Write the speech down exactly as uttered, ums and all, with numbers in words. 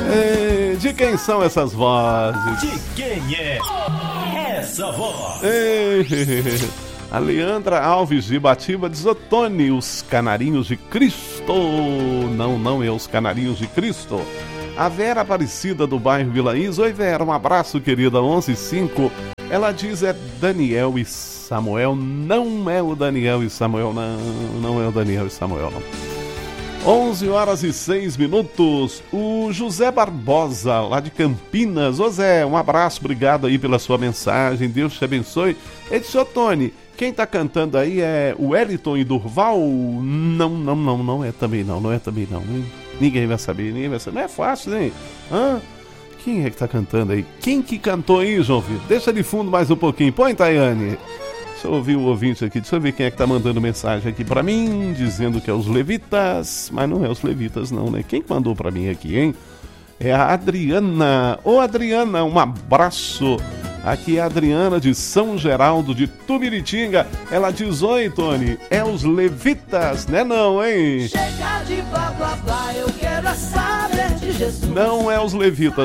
Ei, de quem são essas vozes? De quem é essa voz? Ei, a Leandra Alves de Batiba diz: ô Tony, os canarinhos de Cristo. Não, não é os canarinhos de Cristo. A Vera Aparecida do bairro Vila Is: oi Vera, um abraço querida, onze e cinco. Ela diz: é Daniel e Samuel. Não é o Daniel e Samuel, não, não é o Daniel e Samuel, não. onze horas e seis minutos. O José Barbosa, lá de Campinas. Ô Zé, um abraço, obrigado aí pela sua mensagem, Deus te abençoe. Ele disse: ô Tony, quem tá cantando aí é o Wellington e Durval? Não, não, não, não é também não, não é também não. Ninguém vai saber, ninguém vai saber. Não é fácil, hein? Hã? Quem é que tá cantando aí? Quem que cantou aí, João Vitor? Deixa de fundo mais um pouquinho. Põe, Tayane. Deixa eu ouvir o ouvinte aqui. Deixa eu ver quem é que tá mandando mensagem aqui pra mim, dizendo que é os Levitas. Mas não é os Levitas não, né? Quem que mandou pra mim aqui, hein? É a Adriana. Ô, Adriana, um abraço. Aqui é a Adriana de São Geraldo de Tubiritinga. Ela diz: oi, Tony, é os Levitas, né não, hein? Chega de blá blá blá, eu quero saber de Jesus. Não é os Levitas.